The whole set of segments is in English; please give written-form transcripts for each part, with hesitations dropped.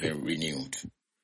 been renewed.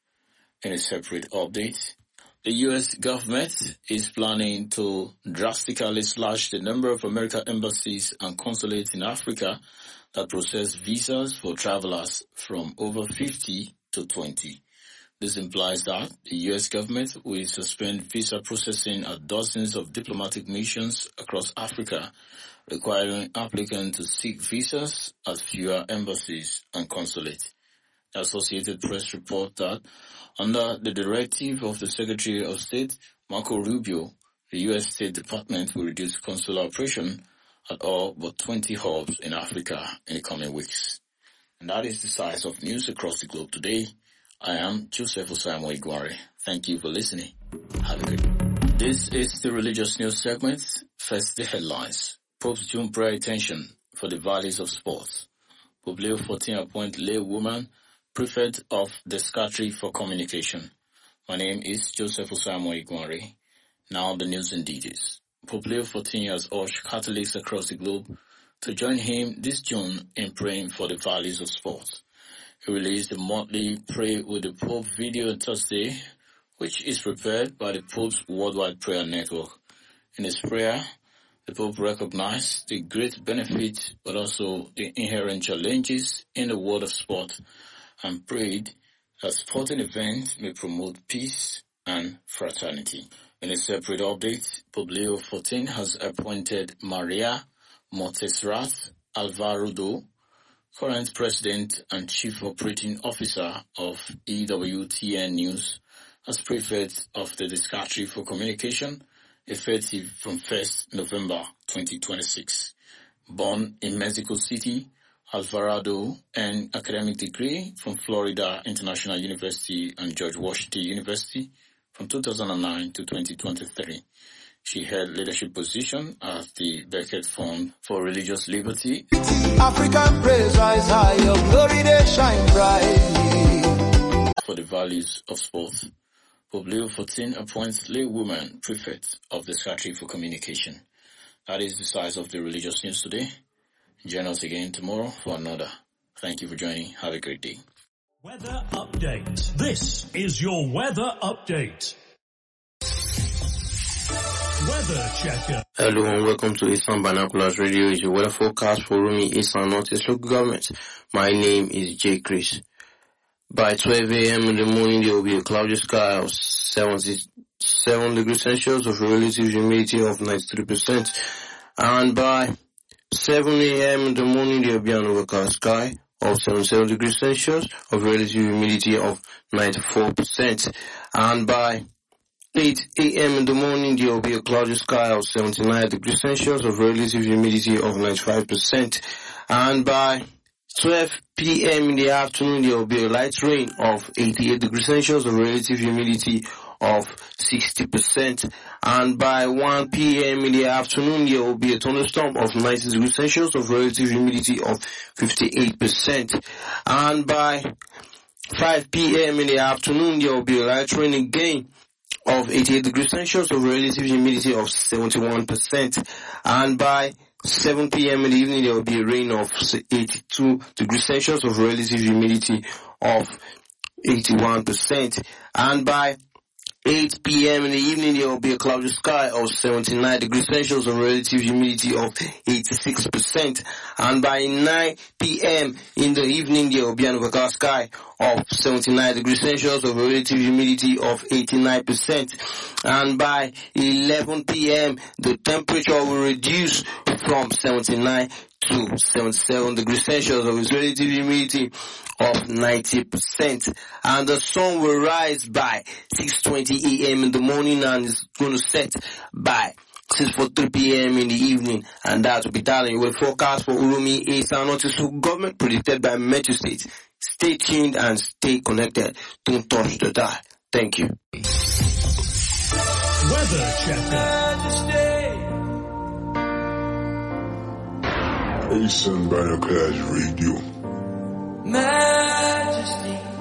In a separate update, the U.S. government is planning to drastically slash the number of American embassies and consulates in Africa that process visas for travelers from over 50 to 20. This implies that the U.S. government will suspend visa processing at dozens of diplomatic missions across Africa, requiring applicants to seek visas at fewer embassies and consulates. The Associated Press reports that under the directive of the Secretary of State, Marco Rubio, the U.S. State Department will reduce consular operation at all but 20 hubs in Africa in the coming weeks. And that is the size of news across the globe today. I am Joseph Osamo Iguare. Thank you for listening. Have a good day. This is the religious news segment. First, the headlines. Pope's June prayer attention for the values of sports. Pope Leo XIV appoint lay woman prefect of the Secretary for Communication. My name is Joseph Osamo Iguare. Now the news in details. Pope Leo XIV has urged Catholics across the globe to join him this June in praying for the values of sports. He released the monthly Pray with the Pope video on Thursday, which is prepared by the Pope's Worldwide Prayer Network. In his prayer, the Pope recognized the great benefits but also the inherent challenges in the world of sport and prayed that sporting events may promote peace and fraternity. In a separate update, Pope Leo XIV has appointed Maria Montserrat Alvarado, current President and Chief Operating Officer of EWTN News, as Prefect of the Secretary for Communication, effective from 1st November 2026. Born in Mexico City, Alvarado earned academic degree from Florida International University and George Washington University from 2009 to 2023. She held leadership position at the Beckett Fund for Religious Liberty. African praise rise high, your glory they shine brightly. For the values of sport, Pope Leo XIV appoints lay woman prefect of the Secretary for Communication. That is the size of the religious news today. Join us again tomorrow for another. Thank you for joining. Have a great day. Weather update. This is your weather update. Weather checker. Hello and welcome to Eastern Binoculars Radio. It's your weather forecast for Rumi, Eastern Northeast local government. My name is J. Chris. By 12 a.m. in the morning, there will be a cloudy sky of 77 degrees Celsius with a relative humidity of 93%. And by 7 a.m. in the morning, there will be an overcast sky of 77 degrees Celsius of relative humidity of 94%. And by 8 a.m. in the morning, there will be a cloudy sky of 79 degrees Celsius of relative humidity of 95%. And by 12 p.m. in the afternoon, there will be a light rain of 88 degrees Celsius of relative humidity of 60%. And by 1 p.m. in the afternoon, there will be a thunderstorm of 90 degrees Celsius of relative humidity of 58%. And by 5 p.m. in the afternoon, there will be a light rain again of 88 degrees Celsius of relative humidity of 71%. And by 7 p.m. in the evening, there will be a rain of 82 degrees Celsius of relative humidity of 81%. And by 8 p.m. in the evening, there will be a cloudy sky of 79 degrees Celsius of relative humidity of 86%. And by 9 p.m. in the evening, there will be an overcast sky of 79 degrees Celsius of relative humidity of 89%. And by 11 p.m., the temperature will reduce from 79 to 77 degrees Celsius of its relative humidity of 90%. And the sun will rise by 6:20 a.m. in the morning and is going to set by 6:43 p.m. in the evening. And that will be that in your forecast for Urumi, Eastern Northeast government predicted by Metro State. Stay tuned and stay connected. Don't touch the dial. Thank you. Weather checker. Eastern Binoculars Radio. Majesty.